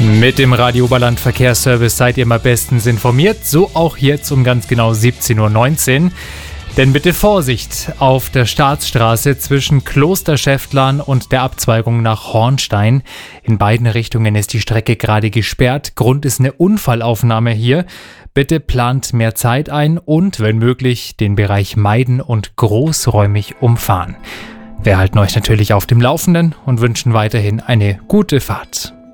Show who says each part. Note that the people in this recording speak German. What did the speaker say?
Speaker 1: Mit dem Radio Oberland Verkehrsservice seid ihr mal bestens informiert, so auch jetzt um ganz genau 17:19 Uhr. Denn bitte Vorsicht auf der Staatsstraße zwischen Klosterschäftlern und der Abzweigung nach Hornstein. In beiden Richtungen ist die Strecke gerade gesperrt. Grund ist eine Unfallaufnahme hier. Bitte plant mehr Zeit ein und, wenn möglich, den Bereich meiden und großräumig umfahren. Wir halten euch natürlich auf dem Laufenden und wünschen weiterhin eine gute Fahrt.